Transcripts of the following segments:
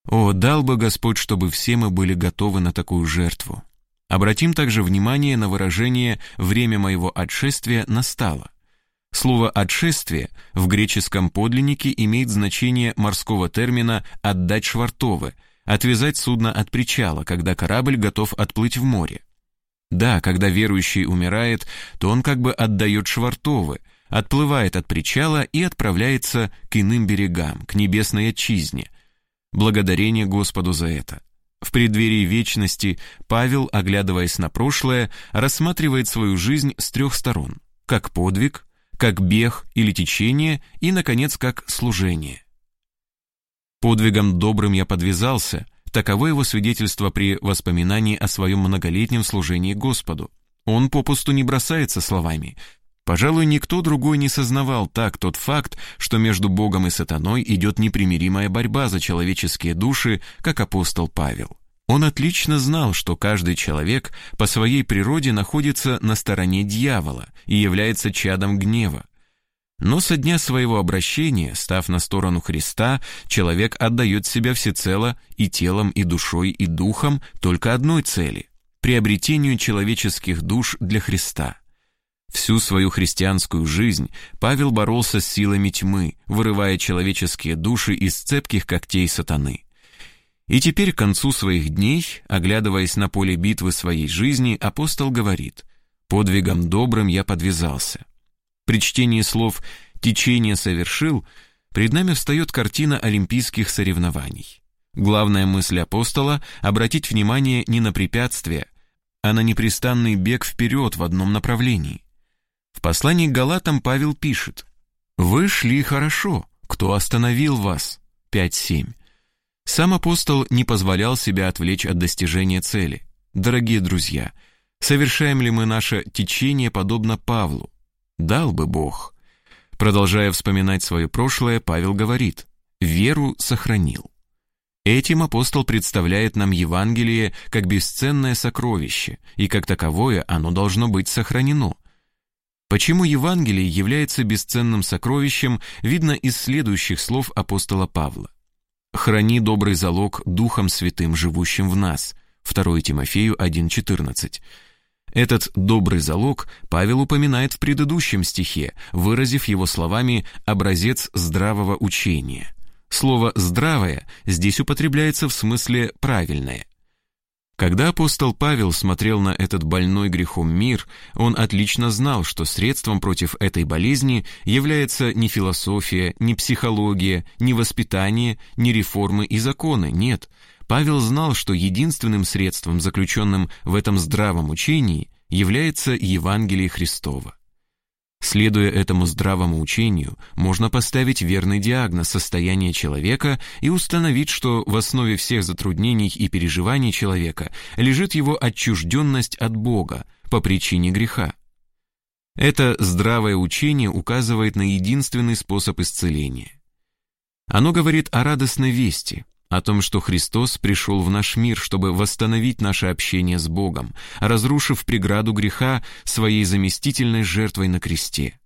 О, дал бы Господь, чтобы все мы были готовы на такую жертву. Обратим также внимание на выражение «время моего отшествия настало». Слово «отшествие» в греческом подлиннике имеет значение морского термина «отдать швартовы», отвязать судно от причала, когда корабль готов отплыть в море. Да, когда верующий умирает, то он как бы отдает швартовы, отплывает от причала и отправляется к иным берегам, к небесной отчизне. Благодарение Господу за это. В преддверии вечности Павел, оглядываясь на прошлое, рассматривает свою жизнь с трех сторон, как подвиг, как бег или течение и, наконец, как служение. «Подвигом добрым я подвязался», таково его свидетельство при воспоминании о своем многолетнем служении Господу. Он попусту не бросается словами. Пожалуй, никто другой не сознавал так тот факт, что между Богом и сатаной идет непримиримая борьба за человеческие души, как апостол Павел. Он отлично знал, что каждый человек по своей природе находится на стороне дьявола и является чадом гнева. Но со дня своего обращения, став на сторону Христа, человек отдает себя всецело и телом, и душой, и духом только одной цели – приобретению человеческих душ для Христа. Всю свою христианскую жизнь Павел боролся с силами тьмы, вырывая человеческие души из цепких когтей сатаны. И теперь к концу своих дней, оглядываясь на поле битвы своей жизни, апостол говорит: «Подвигом добрым я подвязался». При чтении слов «течение совершил» пред нами встает картина олимпийских соревнований. Главная мысль апостола – обратить внимание не на препятствия, а на непрестанный бег вперед в одном направлении. В послании к Галатам Павел пишет: «Вы шли хорошо, кто остановил вас?» 5:7. Сам апостол не позволял себя отвлечь от достижения цели. Дорогие друзья, совершаем ли мы наше течение подобно Павлу? Дал бы Бог. Продолжая вспоминать свое прошлое, Павел говорит: «Веру сохранил». Этим апостол представляет нам Евангелие как бесценное сокровище, и как таковое оно должно быть сохранено. Почему Евангелие является бесценным сокровищем, видно из следующих слов апостола Павла. «Храни добрый залог Духом Святым, живущим в нас» 2 Тимофею 1:14. Этот добрый залог Павел упоминает в предыдущем стихе, выразив его словами «образец здравого учения». Слово «здравое» здесь употребляется в смысле «правильное». Когда апостол Павел смотрел на этот больной грехом мир, он отлично знал, что средством против этой болезни является не философия, не психология, не воспитание, не реформы и законы, нет. Павел знал, что единственным средством, заключенным в этом здравом учении, является Евангелие Христово. Следуя этому здравому учению, можно поставить верный диагноз состояния человека и установить, что в основе всех затруднений и переживаний человека лежит его отчужденность от Бога по причине греха. Это здравое учение указывает на единственный способ исцеления. Оно говорит о радостной вести, о том, что Христос пришел в наш мир, чтобы восстановить наше общение с Богом, разрушив преграду греха своей заместительной жертвой на кресте.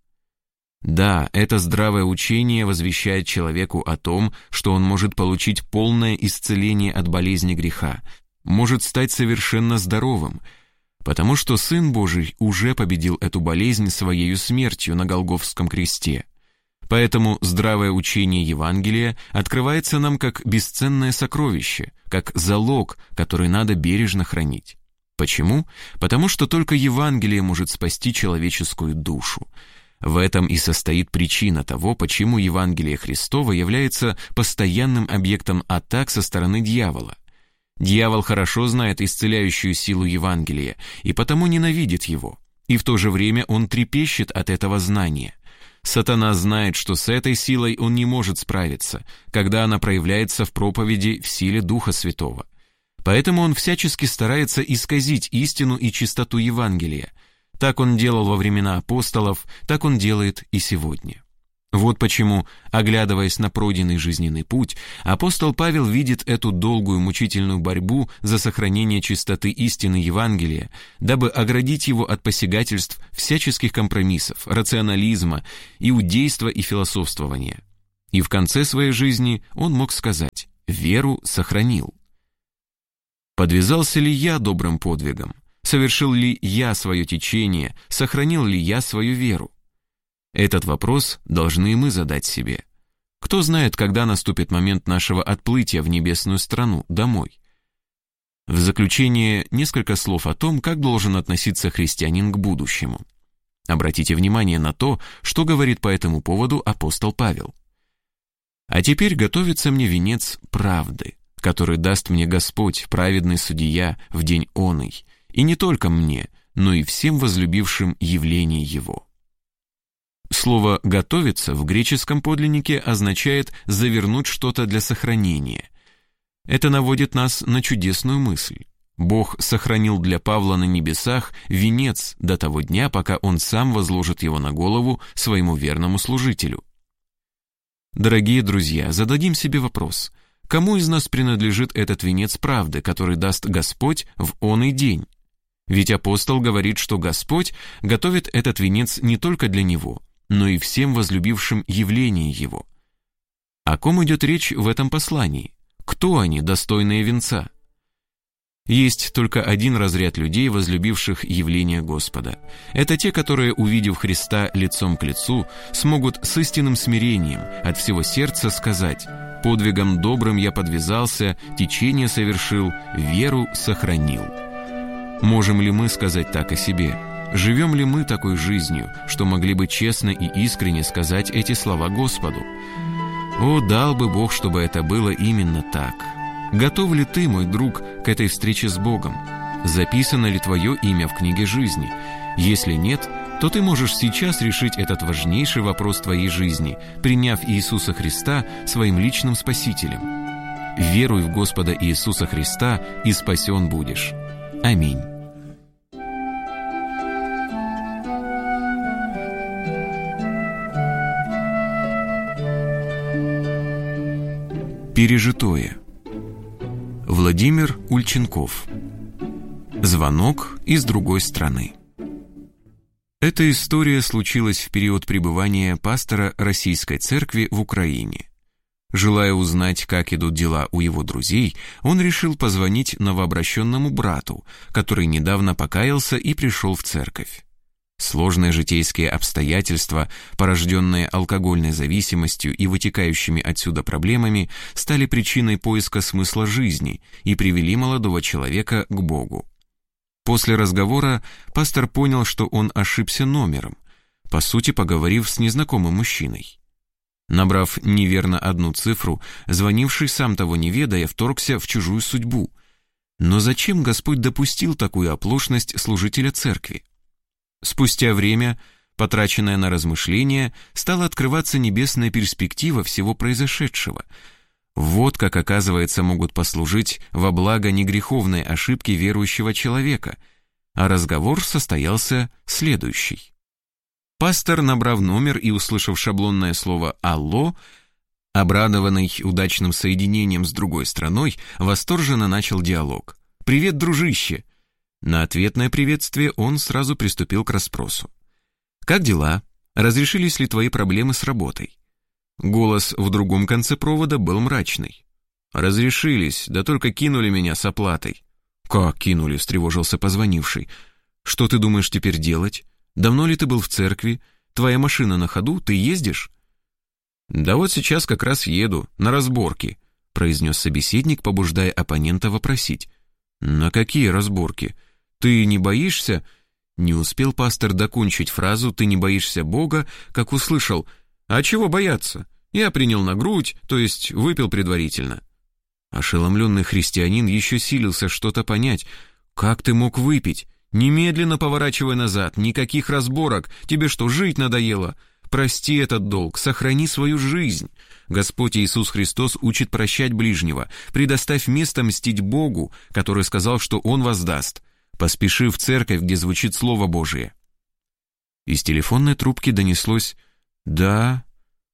Да, это здравое учение возвещает человеку о том, что он может получить полное исцеление от болезни греха, может стать совершенно здоровым, потому что Сын Божий уже победил эту болезнь своею смертью на Голгофском кресте. Поэтому здравое учение Евангелия открывается нам как бесценное сокровище, как залог, который надо бережно хранить. Почему? Потому что только Евангелие может спасти человеческую душу. В этом и состоит причина того, почему Евангелие Христово является постоянным объектом атак со стороны дьявола. Дьявол хорошо знает исцеляющую силу Евангелия и потому ненавидит его, и в то же время он трепещет от этого знания. Сатана знает, что с этой силой он не может справиться, когда она проявляется в проповеди в силе Духа Святого. Поэтому он всячески старается исказить истину и чистоту Евангелия. Так он делал во времена апостолов, так он делает и сегодня. Вот почему, оглядываясь на пройденный жизненный путь, апостол Павел видит эту долгую мучительную борьбу за сохранение чистоты истины Евангелия, дабы оградить его от посягательств всяческих компромиссов, рационализма, иудейства и философствования. И в конце своей жизни он мог сказать: веру сохранил. Подвязался ли я добрым подвигом? Совершил ли я свое течение? Сохранил ли я свою веру? Этот вопрос должны и мы задать себе. Кто знает, когда наступит момент нашего отплытия в небесную страну, домой? В заключение несколько слов о том, как должен относиться христианин к будущему. Обратите внимание на то, что говорит по этому поводу апостол Павел. «А теперь готовится мне венец правды, который даст мне Господь, праведный судья, в день оный, и не только мне, но и всем возлюбившим явление Его». Слово «готовиться» в греческом подлиннике означает «завернуть что-то для сохранения». Это наводит нас на чудесную мысль. Бог сохранил для Павла на небесах венец до того дня, пока он сам возложит его на голову своему верному служителю. Дорогие друзья, зададим себе вопрос: кому из нас принадлежит этот венец правды, который даст Господь в оный день? Ведь апостол говорит, что Господь готовит этот венец не только для него, но и всем возлюбившим явление его. О ком идет речь в этом послании? Кто они, достойные венца? Есть только один разряд людей, возлюбивших явление Господа. Это те, которые, увидев Христа лицом к лицу, смогут с истинным смирением от всего сердца сказать: «Подвигом добрым я подвязался, течение совершил, веру сохранил». Можем ли мы сказать так о себе? Живем ли мы такой жизнью, что могли бы честно и искренне сказать эти слова Господу? О, дал бы Бог, чтобы это было именно так. Готов ли ты, мой друг, к этой встрече с Богом? Записано ли твое имя в книге жизни? Если нет, то ты можешь сейчас решить этот важнейший вопрос твоей жизни, приняв Иисуса Христа своим личным Спасителем. Веруй в Господа Иисуса Христа, и спасен будешь. Аминь. Пережитое. Владимир Ульченков. Звонок из другой страны. Эта история случилась в период пребывания пастора Российской Церкви в Украине. Желая узнать, как идут дела у его друзей, он решил позвонить новообращенному брату, который недавно покаялся и пришел в церковь. Сложные житейские обстоятельства, порожденные алкогольной зависимостью и вытекающими отсюда проблемами, стали причиной поиска смысла жизни и привели молодого человека к Богу. После разговора пастор понял, что он ошибся номером, по сути поговорив с незнакомым мужчиной. Набрав неверно одну цифру, звонивший, сам того не ведая, вторгся в чужую судьбу. Но зачем Господь допустил такую оплошность служителя церкви? Спустя время, потраченное на размышления, стала открываться небесная перспектива всего произошедшего. Вот как, оказывается, могут послужить во благо негреховной ошибки верующего человека. А разговор состоялся следующий. Пастор, набрав номер и услышав шаблонное слово «Алло», обрадованный удачным соединением с другой страной, восторженно начал диалог. «Привет, дружище!» На ответное приветствие он сразу приступил к расспросу. «Как дела? Разрешились ли твои проблемы с работой?» Голос в другом конце провода был мрачный. «Разрешились, да только кинули меня с оплатой». «Как кинули?» — встревожился позвонивший. «Что ты думаешь теперь делать? Давно ли ты был в церкви? Твоя машина на ходу, ты ездишь?» «Да вот сейчас как раз еду, на разборки», — произнес собеседник, побуждая оппонента вопросить. «На какие разборки? Ты не боишься?» Не успел пастор докончить фразу «ты не боишься Бога», как услышал: «А чего бояться? Я принял на грудь, то есть выпил предварительно». Ошеломленный христианин еще силился что-то понять. «Как ты мог выпить? Немедленно поворачивай назад, никаких разборок, тебе что, жить надоело? Прости этот долг, сохрани свою жизнь. Господь Иисус Христос учит прощать ближнего, предоставь место мстить Богу, который сказал, что Он воздаст. Поспеши в церковь, где звучит Слово Божие». Из телефонной трубки донеслось: «Да,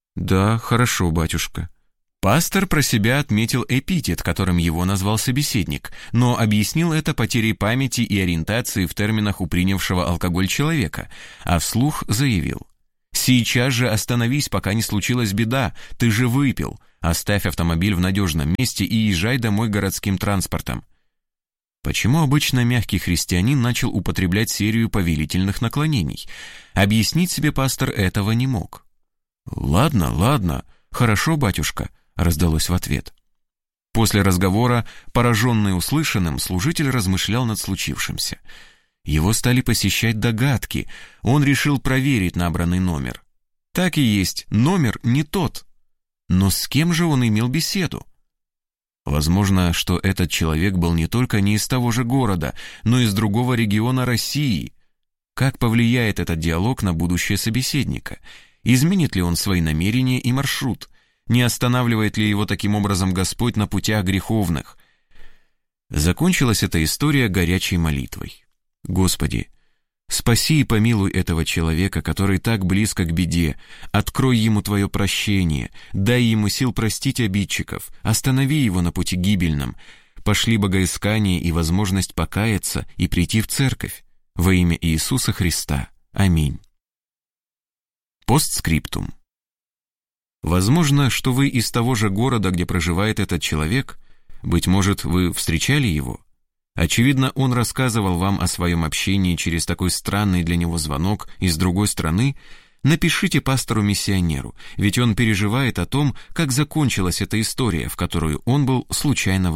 хорошо, батюшка». Пастор про себя отметил эпитет, которым его назвал собеседник, но объяснил это потерей памяти и ориентации в терминах у принявшего алкоголь человека, а вслух заявил: «Сейчас же остановись, пока не случилась беда, ты же выпил. Оставь автомобиль в надежном месте и езжай домой городским транспортом. Почему обычно мягкий христианин начал употреблять серию повелительных наклонений? Объяснить себе пастор этого не мог. «Ладно, ладно, хорошо, батюшка», — раздалось в ответ. После разговора, пораженный услышанным, служитель размышлял над случившимся. Его стали посещать догадки, он решил проверить набранный номер. Так и есть, номер не тот. Но с кем же он имел беседу? Возможно, что этот человек был не только не из того же города, но и из другого региона России. Как повлияет этот диалог на будущее собеседника? Изменит ли он свои намерения и маршрут? Не останавливает ли его таким образом Господь на путях греховных? Закончилась эта история горячей молитвой. «Господи, спаси и помилуй этого человека, который так близко к беде. Открой ему Твое прощение, дай ему сил простить обидчиков, останови его на пути гибельном, пошли богоискание и возможность покаяться и прийти в церковь. Во имя Иисуса Христа. Аминь». Постскриптум. Возможно, что вы из того же города, где проживает этот человек. Быть может, вы встречали его? Очевидно, он рассказывал вам о своем общении через такой странный для него звонок из другой страны. Напишите пастору-миссионеру, ведь он переживает о том, как закончилась эта история, в которую он был случайно вовлечен.